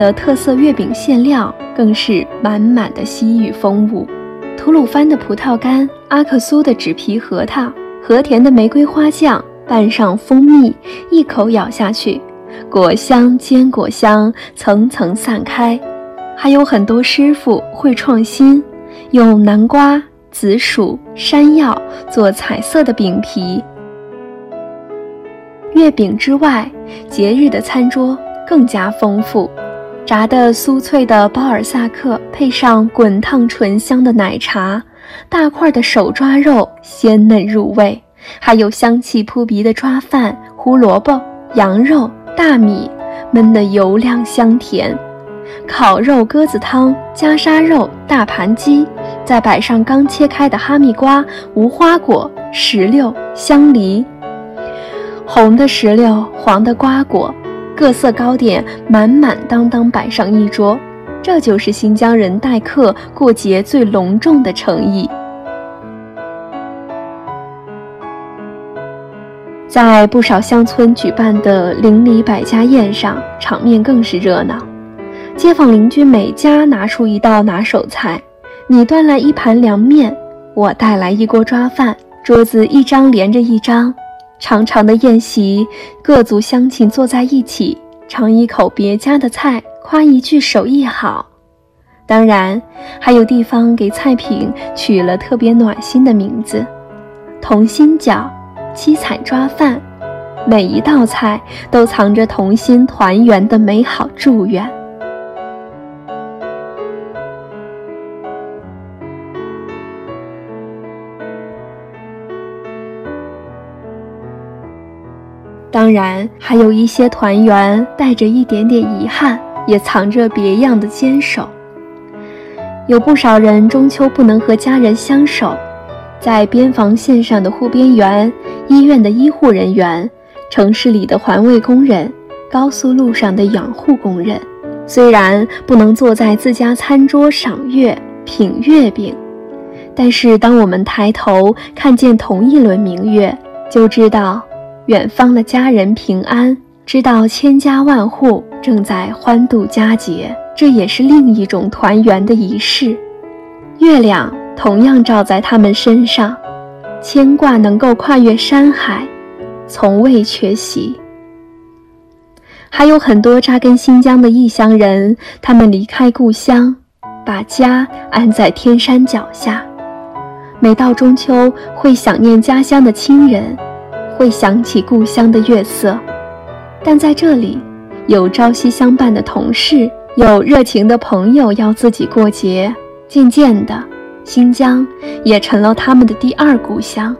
的特色月饼馅料更是满满的西域风物。吐鲁番的葡萄干，阿克苏的纸皮核桃，和田的玫瑰花酱，拌上蜂蜜，一口咬下去，果香坚果香层层散开。还有很多师傅会创新，用南瓜、紫薯、山药做彩色的饼皮。月饼之外，节日的餐桌更加丰富，炸得酥脆的包尔萨克配上滚烫醇香的奶茶，大块的手抓肉鲜嫩入味，还有香气扑鼻的抓饭、胡萝卜、羊肉、大米，焖得油亮香甜。烤肉鸽子汤、夹沙肉、大盘鸡，再摆上刚切开的哈密瓜、无花果、石榴、香梨，红的石榴，黄的瓜果，各色糕点满满当当摆上一桌，这就是新疆人待客过节最隆重的诚意。在不少乡村举办的邻里百家宴上，场面更是热闹。街坊邻居每家拿出一道拿手菜，你端来一盘凉面，我带来一锅抓饭，桌子一张连着一张，长长的宴席，各族乡亲坐在一起，尝一口别家的菜，夸一句手艺好。当然，还有地方给菜品取了特别暖心的名字，同心饺、七彩抓饭，每一道菜都藏着同心团圆的美好祝愿。当然，还有一些团圆带着一点点遗憾，也藏着别样的坚守。有不少人中秋不能和家人相守，在边防线上的护边员、医院的医护人员、城市里的环卫工人、高速路上的养护工人，虽然不能坐在自家餐桌赏月、品月饼，但是当我们抬头看见同一轮明月，就知道远方的家人平安，知道千家万户正在欢度佳节，这也是另一种团圆的仪式。月亮同样照在他们身上，牵挂能够跨越山海，从未缺席。还有很多扎根新疆的异乡人，他们离开故乡，把家安在天山脚下。每到中秋，会想念家乡的亲人，会想起故乡的月色，但在这里，有朝夕相伴的同事，有热情的朋友要自己过节，渐渐的，新疆也成了他们的第二故乡。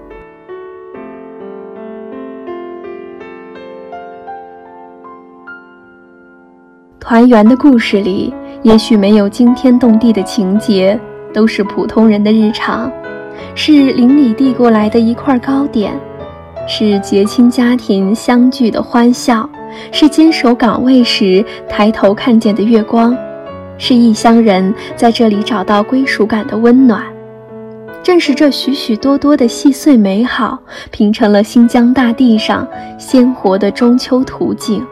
团圆的故事里，也许没有惊天动地的情节，都是普通人的日常，是邻里递过来的一块糕点，是结亲家庭相聚的欢笑，是坚守岗位时抬头看见的月光，是异乡人在这里找到归属感的温暖。正是这许许多多的细碎美好，拼成了新疆大地上鲜活的中秋图景。